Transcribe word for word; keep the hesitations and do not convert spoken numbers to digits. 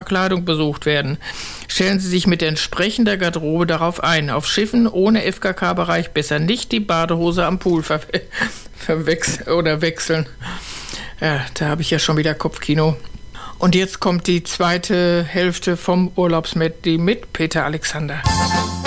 Kleidung besucht werden. Stellen Sie sich mit entsprechender Garderobe darauf ein. Auf Schiffen ohne F K K-Bereich besser nicht die Badehose am Pool ver- verwechseln oder wechseln. Ja, da habe ich ja schon wieder Kopfkino. Und jetzt kommt die zweite Hälfte vom Urlaubsmedley mit Peter Alexander.